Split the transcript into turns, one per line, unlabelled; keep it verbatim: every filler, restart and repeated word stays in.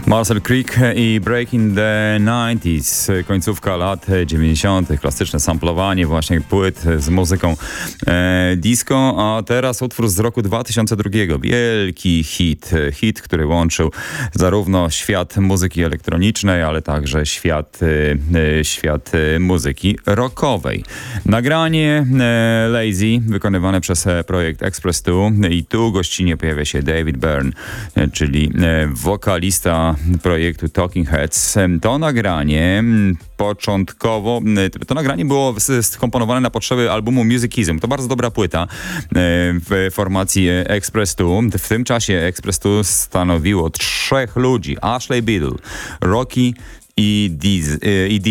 Marcel Creek i Breaking the dziewięćdziesiątych, końcówka lat dziewięćdziesiątych, klasyczne samplowanie właśnie płyt z muzyką e, disco, a teraz utwór z roku dwa tysiące drugiego. Wielki hit, hit, który łączył zarówno świat muzyki elektronicznej, ale także świat, e, świat muzyki rockowej. Nagranie e, Lazy, wykonywane przez projekt Express dwa, i tu gościnnie pojawia się David Byrne, e, czyli e, wokalista projektu Talking Heads. To nagranie początkowo, to nagranie było skomponowane na potrzeby albumu Musicism. To bardzo dobra płyta w formacji Express dwa. W tym czasie Express dwa stanowiło trzech ludzi: Ashley Biddle, Rocky i Diz, i Diz.